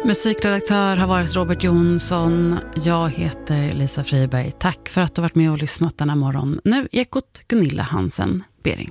Musikredaktör har varit Robert Jonsson. Jag heter Lisa Friberg. Tack för att du har varit med och lyssnat denna morgon. Nu Ekot Gunilla Hansen Bering.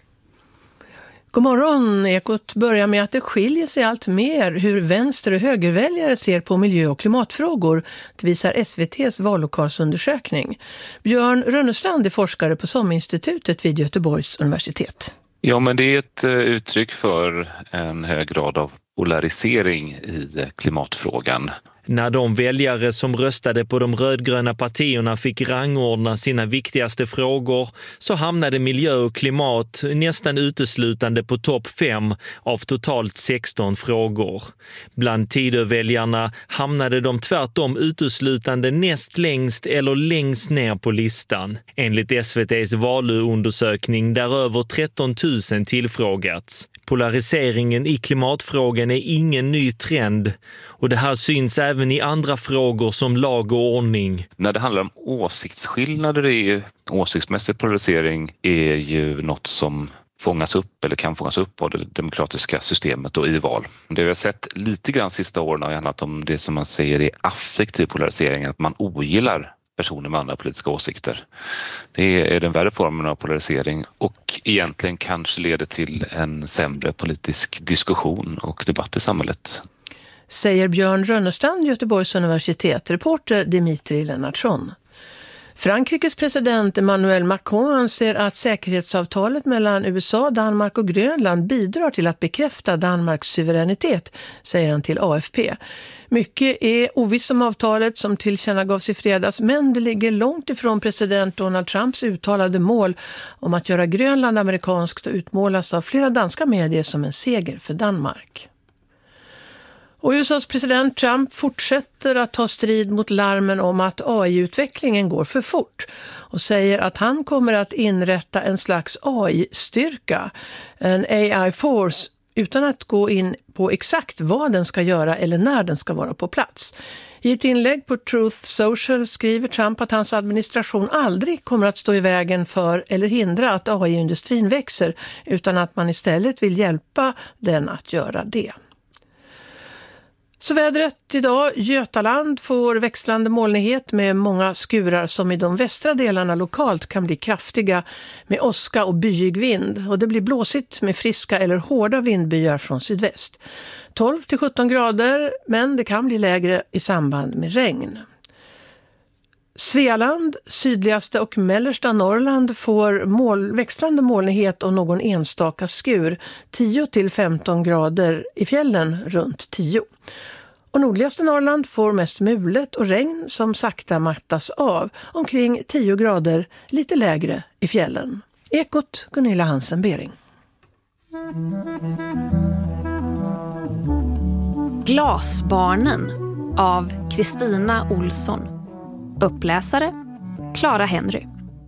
God morgon. Ekot börjar med att det skiljer sig allt mer hur vänster- och högerväljare ser på miljö- och klimatfrågor. Det visar SVT:s vallokalsundersökning. Björn Rönnestrand är forskare på SOM-institutet vid Göteborgs universitet. Ja, men det är ett uttryck för en hög grad av polarisering i klimatfrågan. När de väljare som röstade på de rödgröna partierna fick rangordna sina viktigaste frågor så hamnade miljö och klimat nästan uteslutande på topp 5 av totalt 16 frågor. Bland Tidöväljarna hamnade de tvärtom uteslutande näst längst eller längst ner på listan. Enligt SVT:s valundersökning där över 13 000 tillfrågats. Polariseringen i klimatfrågan är ingen ny trend och det här syns även i andra frågor som lag och ordning. När det handlar om åsiktsskillnader, åsiktsmässig polarisering är ju något som fångas upp eller kan fångas upp av det demokratiska systemet och i val. Det vi har sett lite grann sista åren har handlat om det som man säger är affektiv polarisering, att man ogillar personer med andra politiska åsikter. Det är den värre formen av polarisering och egentligen kanske leder till en sämre politisk diskussion och debatt i samhället. Säger Björn Rönnestrand, Göteborgs universitet, reporter Dimitri Lennartsson. Frankrikes president Emmanuel Macron anser att säkerhetsavtalet mellan USA, Danmark och Grönland bidrar till att bekräfta Danmarks suveränitet, säger han till AFP. Mycket är ovisst om avtalet som tillkännagavs i fredags, men det ligger långt ifrån president Donald Trumps uttalade mål om att göra Grönland amerikanskt och utmålas av flera danska medier som en seger för Danmark. Och USAs president Trump fortsätter att ta strid mot larmen om att AI-utvecklingen går för fort och säger att han kommer att inrätta en slags AI-styrka, en AI-force, utan att gå in på exakt vad den ska göra eller när den ska vara på plats. I ett inlägg på Truth Social skriver Trump att hans administration aldrig kommer att stå i vägen för eller hindra att AI-industrin växer, utan att man istället vill hjälpa den att göra det. Så vädret idag, Götaland får växlande molnighet med många skurar som i de västra delarna lokalt kan bli kraftiga med åska och byig vind. Och det blir blåsigt med friska eller hårda vindbyar från sydväst. 12-17 grader, men det kan bli lägre i samband med regn. Svealand, sydligaste och mellersta Norrland får växlande molnighet och någon enstaka skur. 10-15 grader i fjällen runt 10. Och nordligaste Norrland får mest mulet och regn som sakta mattas av. Omkring 10 grader, lite lägre i fjällen. Ekot Gunilla Hansen Bering. Glasbarnen av Kristina Olsson. Uppläsare Clara Henry.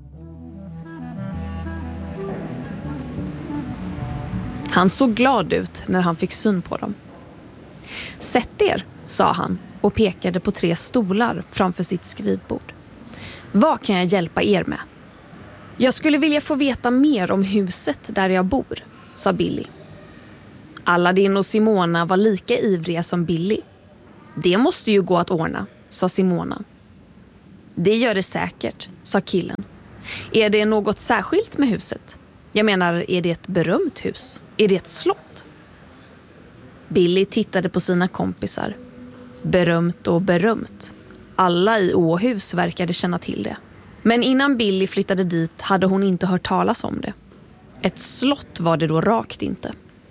Han såg glad ut när han fick syn på dem. Sätt er, sa han och pekade på 3 stolar framför sitt skrivbord. Vad kan jag hjälpa er med? Jag skulle vilja få veta mer om huset där jag bor, sa Billy. Aladdin och Simona var lika ivriga som Billy. Det måste ju gå att ordna, sa Simona. Det gör det säkert, sa killen. Är det något särskilt med huset? Jag menar, är det ett berömt hus? Är det ett slott? Billy tittade på sina kompisar. Berömt och berömt. Alla i Åhus verkade känna till det. Men innan Billy flyttade dit hade hon inte hört talas om det. Ett slott var det då rakt inte.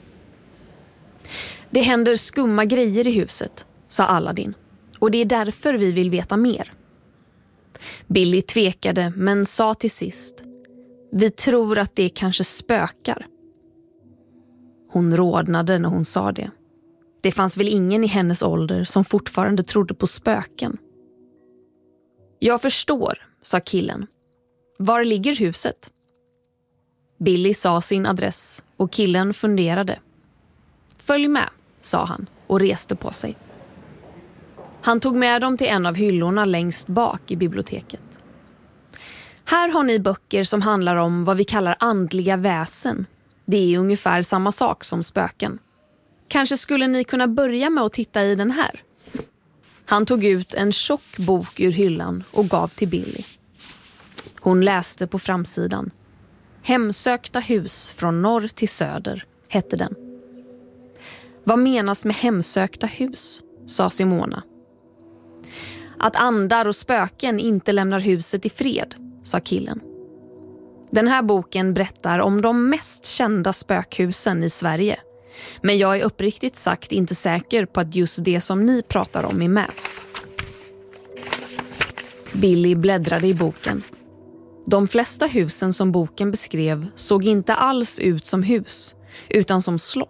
Det händer skumma grejer i huset, sa Aladdin. Och det är därför vi vill veta mer. Billy tvekade men sa till sist: vi tror att det kanske spökar. Hon rodnade när hon sa det. Det fanns väl ingen i hennes ålder som fortfarande trodde på spöken. Jag förstår, sa killen. Var ligger huset? Billy sa sin adress och killen funderade. Följ med, sa han och reste på sig. Han tog med dem till en av hyllorna längst bak i biblioteket. Här har ni böcker som handlar om vad vi kallar andliga väsen. Det är ungefär samma sak som spöken. Kanske skulle ni kunna börja med att titta i den här. Han tog ut en tjock bok ur hyllan och gav till Billy. Hon läste på framsidan. Hemsökta hus från norr till söder, hette den. Vad menas med hemsökta hus, sa Simona. Att andar och spöken inte lämnar huset i fred, sa killen. Den här boken berättar om de mest kända spökhusen i Sverige. Men jag är uppriktigt sagt inte säker på att just det som ni pratar om är med. Billy bläddrade i boken. De flesta husen som boken beskrev såg inte alls ut som hus, utan som slott.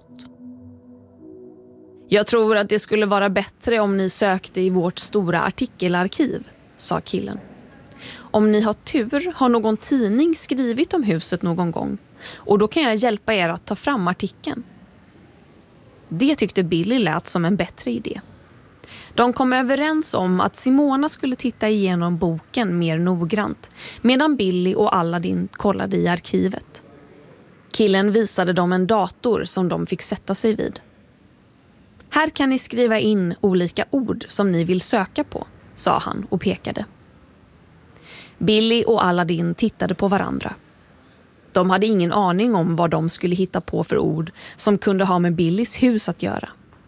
Jag tror att det skulle vara bättre om ni sökte i vårt stora artikelarkiv, sa killen. Om ni har tur har någon tidning skrivit om huset någon gång och då kan jag hjälpa er att ta fram artikeln. Det tyckte Billy lät som en bättre idé. De kom överens om att Simona skulle titta igenom boken mer noggrant medan Billy och Aladdin kollade i arkivet. Killen visade dem en dator som de fick sätta sig vid. Här kan ni skriva in olika ord som ni vill söka på, sa han och pekade. Billy och Aladdin tittade på varandra. De hade ingen aning om vad de skulle hitta på för ord som kunde ha med Billys hus att göra.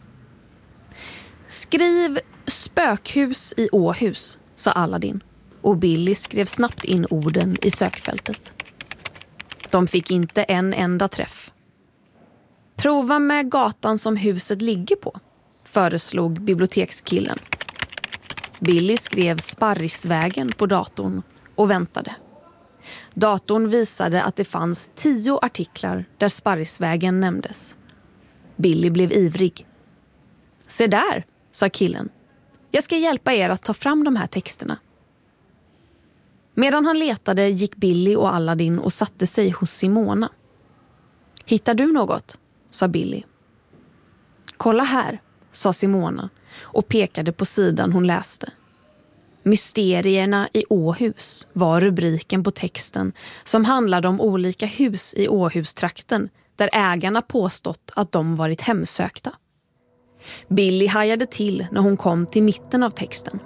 Skriv spökhus i Åhus, sa Aladdin, och Billy skrev snabbt in orden i sökfältet. De fick inte en enda träff. Prova med gatan som huset ligger på, föreslog bibliotekskillen. Billy skrev Sparrisvägen på datorn och väntade. Datorn visade att det fanns 10 artiklar där Sparrisvägen nämndes. Billy blev ivrig. Se där, sa killen. Jag ska hjälpa er att ta fram de här texterna. Medan han letade gick Billy och Aladdin och satte sig hos Simona. Hittar du något? Sa Billy. Kolla här, sa Simona och pekade på sidan hon läste. Mysterierna i Åhus var rubriken på texten som handlade om olika hus i Åhustrakten där ägarna påstått att de varit hemsökta. Billy hajade till när hon kom till mitten av texten.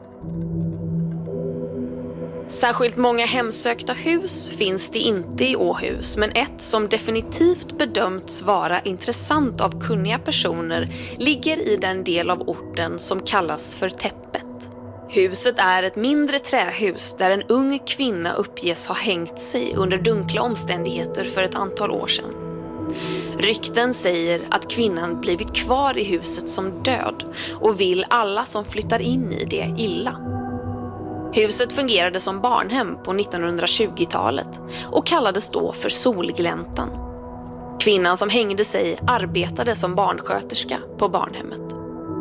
Särskilt många hemsökta hus finns det inte i Åhus, men ett som definitivt bedömts vara intressant av kunniga personer ligger i den del av orten som kallas för Täppet. Huset är ett mindre trähus där en ung kvinna uppges ha hängt sig under dunkla omständigheter för ett antal år sedan. Rykten säger att kvinnan blivit kvar i huset som död och vill alla som flyttar in i det illa. Huset fungerade som barnhem på 1920-talet och kallades då för Solgläntan. Kvinnan som hängde sig arbetade som barnsköterska på barnhemmet.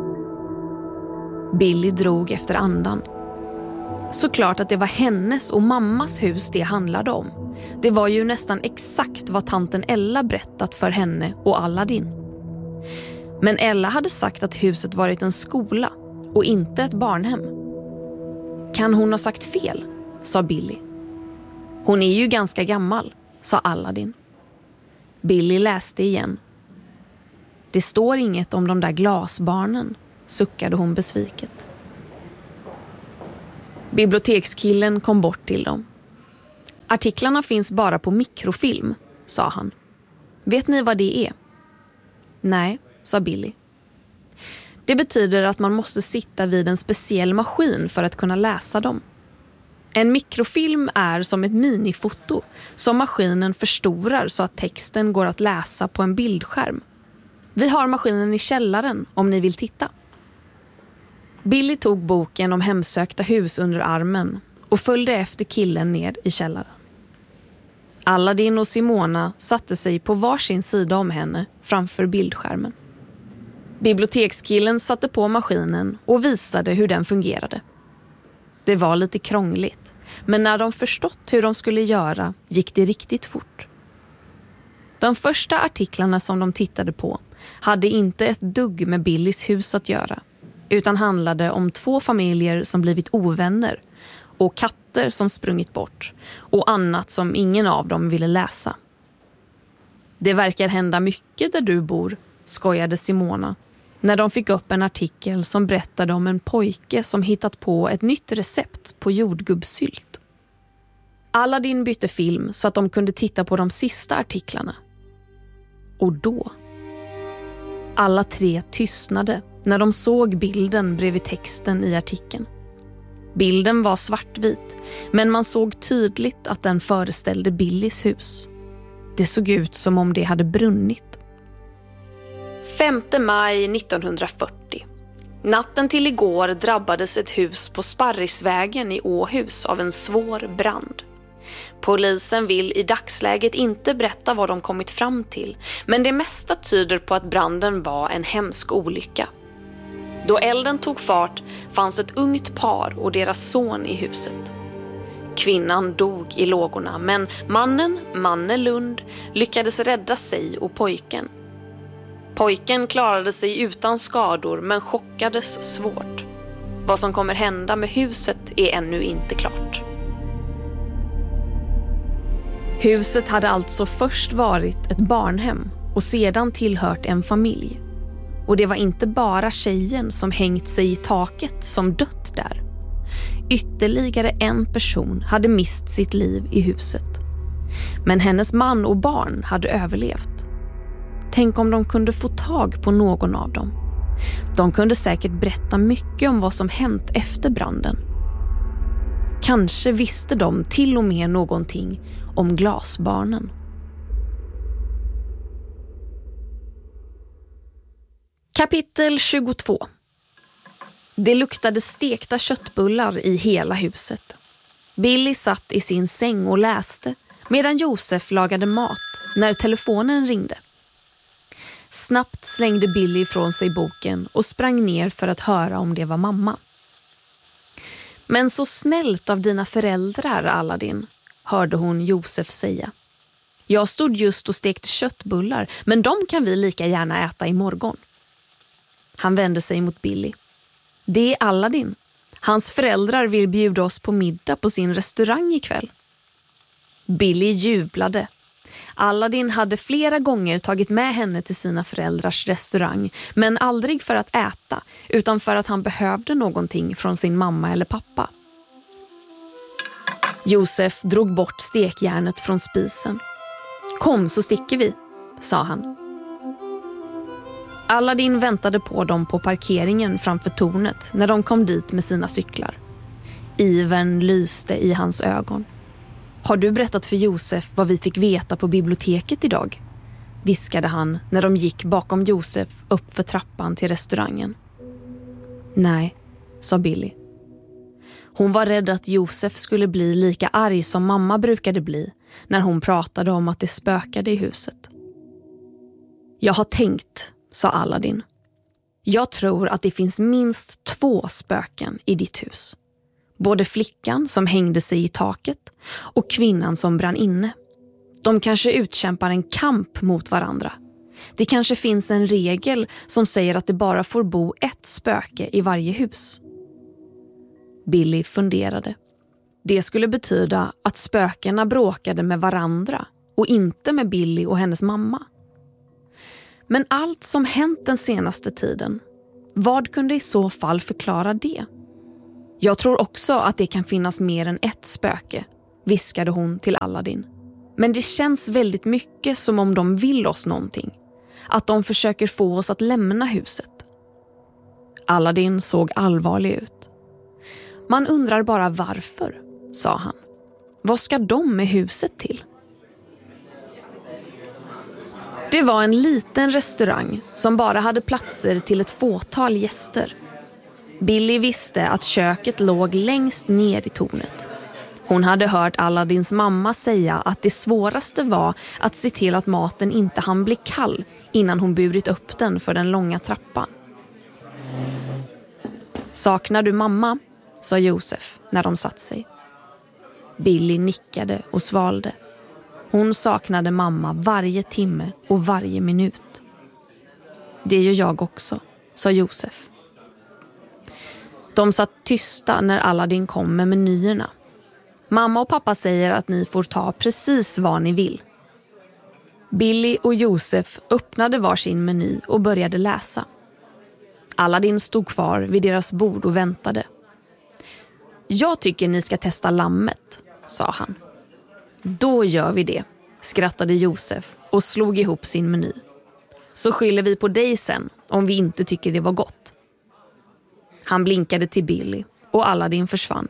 Billy drog efter andan. Såklart att det var hennes och mammas hus det handlade om. Det var ju nästan exakt vad tanten Ella berättat för henne och Aladdin. Men Ella hade sagt att huset varit en skola och inte ett barnhem. Kan hon ha sagt fel? Sa Billy. Hon är ju ganska gammal, sa Aladdin. Billy läste igen. Det står inget om de där glasbarnen, suckade hon besviket. Bibliotekskillen kom bort till dem. Artiklarna finns bara på mikrofilm, sa han. Vet ni vad det är? Nej, sa Billy. Det betyder att man måste sitta vid en speciell maskin för att kunna läsa dem. En mikrofilm är som ett minifoto som maskinen förstorar så att texten går att läsa på en bildskärm. Vi har maskinen i källaren om ni vill titta. Billy tog boken om hemsökta hus under armen och följde efter killen ned i källaren. Aladdin och Simona satte sig på varsin sida om henne framför bildskärmen. Bibliotekskillen satte på maskinen och visade hur den fungerade. Det var lite krångligt, men när de förstått hur de skulle göra gick det riktigt fort. De första artiklarna som de tittade på hade inte ett dugg med Billys hus att göra, utan handlade om 2 familjer som blivit ovänner och katter som sprungit bort och annat som ingen av dem ville läsa. Det verkar hända mycket där du bor, skojade Simona när de fick upp en artikel som berättade om en pojke som hittat på ett nytt recept på jordgubbssylt. Aladdin bytte film så att de kunde titta på de sista artiklarna. Och då... Alla tre tystnade när de såg bilden bredvid texten i artikeln. Bilden var svartvit, men man såg tydligt att den föreställde Billys hus. Det såg ut som om det hade brunnit. 5 maj 1940. Natten till igår drabbades ett hus på Sparrisvägen i Åhus av en svår brand. Polisen vill i dagsläget inte berätta vad de kommit fram till, men det mesta tyder på att branden var en hemsk olycka. Då elden tog fart fanns ett ungt par och deras son i huset. Kvinnan dog i lågorna, men mannen, Manne Lund, lyckades rädda sig och pojken. Pojken klarade sig utan skador men chockades svårt. Vad som kommer hända med huset är ännu inte klart. Huset hade alltså först varit ett barnhem och sedan tillhört en familj. Och det var inte bara tjejen som hängt sig i taket som dött där. Ytterligare en person hade mist sitt liv i huset. Men hennes man och barn hade överlevt. Tänk om de kunde få tag på någon av dem. De kunde säkert berätta mycket om vad som hänt efter branden. Kanske visste de till och med någonting om glasbarnen. Kapitel 22. Det luktade stekta köttbullar i hela huset. Billy satt i sin säng och läste medan Josef lagade mat när telefonen ringde. Snabbt slängde Billy ifrån sig boken och sprang ner för att höra om det var mamma. Men så snällt av dina föräldrar, Aladdin, hörde hon Josef säga. Jag stod just och stekte köttbullar, men de kan vi lika gärna äta imorgon. Han vände sig mot Billy. Det är Aladdin. Hans föräldrar vill bjuda oss på middag på sin restaurang ikväll. Billy jublade. Aladdin hade flera gånger tagit med henne till sina föräldrars restaurang, men aldrig för att äta, utan för att han behövde någonting från sin mamma eller pappa. Josef drog bort stekjärnet från spisen. Kom så sticker vi, sa han. Aladdin väntade på dem på parkeringen framför tornet när de kom dit med sina cyklar. Ivern lyste i hans ögon. Har du berättat för Josef vad vi fick veta på biblioteket idag? Viskade han när de gick bakom Josef upp för trappan till restaurangen. Nej, sa Billy. Hon var rädd att Josef skulle bli lika arg som mamma brukade bli när hon pratade om att det spökade i huset. Jag har tänkt, sa Aladdin. Jag tror att det finns minst 2 spöken i ditt hus. Både flickan som hängde sig i taket och kvinnan som brann inne. De kanske utkämpar en kamp mot varandra. Det kanske finns en regel som säger att det bara får bo ett spöke i varje hus. Billy funderade. Det skulle betyda att spökena bråkade med varandra och inte med Billy och hennes mamma. Men allt som hänt den senaste tiden, vad kunde i så fall förklara det? Jag tror också att det kan finnas mer än ett spöke, viskade hon till Aladdin. Men det känns väldigt mycket som om de vill oss någonting. Att de försöker få oss att lämna huset. Aladdin såg allvarlig ut. Man undrar bara varför, sa han. Vad ska de med huset till? Det var en liten restaurang som bara hade platser till ett fåtal gäster. Billy visste att köket låg längst ner i tornet. Hon hade hört Aladdins mamma säga att det svåraste var att se till att maten inte hann bli kall innan hon burit upp den för den långa trappan. Saknar du mamma? Sa Josef när de satt sig. Billy nickade och svalde. Hon saknade mamma varje timme och varje minut. Det gör jag också, sa Josef. De satt tysta när Aladdin kom med menyerna. Mamma och pappa säger att ni får ta precis vad ni vill. Billy och Josef öppnade varsin meny och började läsa. Aladdin stod kvar vid deras bord och väntade. Jag tycker ni ska testa lammet, sa han. Då gör vi det, skrattade Josef och slog ihop sin meny. Så skyller vi på dig sen om vi inte tycker det var gott. Han blinkade till Billy och Aladdin försvann.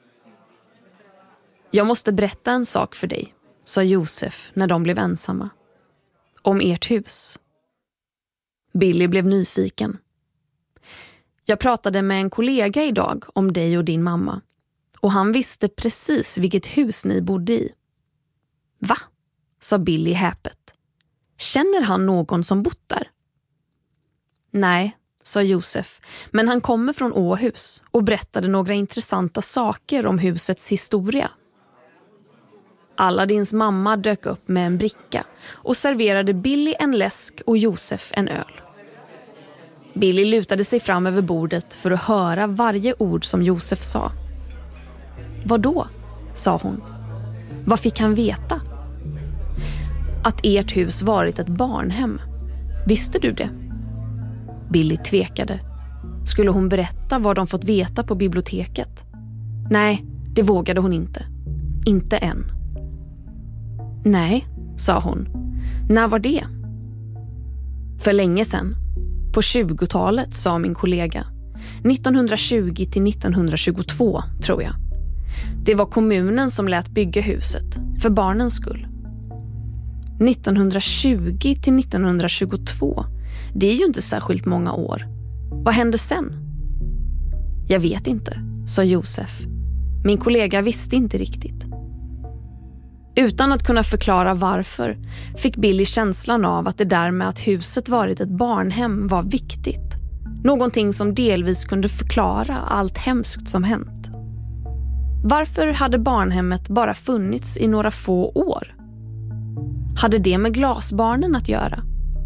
Jag måste berätta en sak för dig, sa Josef när de blev ensamma. Om ert hus. Billy blev nyfiken. Jag pratade med en kollega idag om dig och din mamma. Och han visste precis vilket hus ni bodde i. Va? Sa Billy häpet. Känner han någon som bott där? Nej, sa Josef. Men han kommer från Åhus och berättade några intressanta saker om husets historia. Aladdins mamma dök upp med en bricka och serverade Billy en läsk och Josef en öl. Billy lutade sig fram över bordet för att höra varje ord som Josef sa. Vadå? Sa hon. Vad fick han veta? Att ert hus varit ett barnhem. Visste du det? Billy tvekade. Skulle hon berätta vad de fått veta på biblioteket? Nej, det vågade hon inte. Inte än. Nej, sa hon. När var det? För länge sedan. På 20-talet, sa min kollega. 1920 till 1922, tror jag. Det var kommunen som lät bygga huset, för barnens skull. 1920 till 1922, det är ju inte särskilt många år. Vad hände sen? Jag vet inte, sa Josef. Min kollega visste inte riktigt. Utan att kunna förklara varför fick Billy känslan av att det där med att huset varit ett barnhem var viktigt. Någonting som delvis kunde förklara allt hemskt som hänt. Varför hade barnhemmet bara funnits i några få år? Hade det med glasbarnen att göra?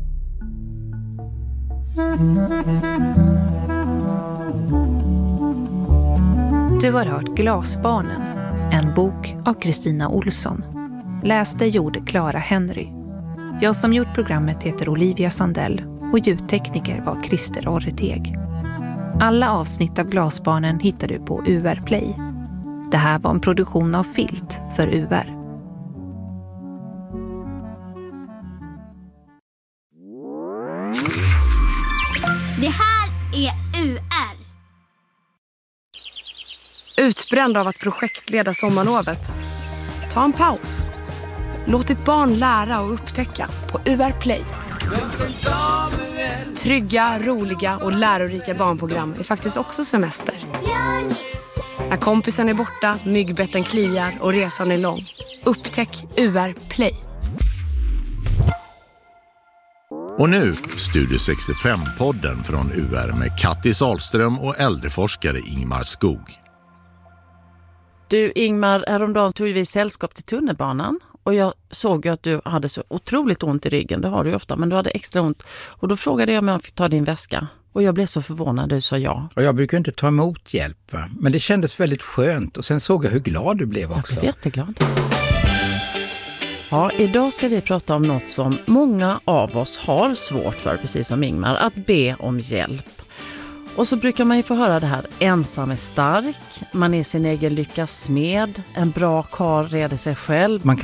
Du har hört Glasbarnen, en bok av Kristina Olsson. Läste gjorde Clara Henry. Jag som gjort programmet heter Olivia Sandell och ljudtekniker var Christer Orreteg. Alla avsnitt av Glasbarnen hittar du på UR Play. Det här var en produktion av Filt för UR. Det här är UR. Utbränd av att projektleda sommarlovet? Ta en paus. Låt ditt barn lära och upptäcka på UR Play. Trygga, roliga och lärorika barnprogram är faktiskt också semester. När kompisen är borta, myggbetten kliar och resan är lång. Upptäck UR Play. Och nu Studio 65-podden från UR med Kattis Ahlström och äldreforskare Ingmar Skog. Du Ingmar, häromdagen tog vi sällskap till tunnelbanan och jag såg ju att du hade så otroligt ont i ryggen, det har du ju ofta, men du hade extra ont. Och då frågade jag om jag fick ta din väska och jag blev så förvånad, du sa ja. Och jag brukar inte ta emot hjälp, men det kändes väldigt skönt och sen såg jag hur glad du blev också. Jag blev jätteglad. Ja, idag ska vi prata om något som många av oss har svårt för, precis som Ingmar, att be om hjälp. Och så brukar man ju få höra det här, ensam är stark, man är sin egen lyckas smed, en bra karl reder sig själv. Man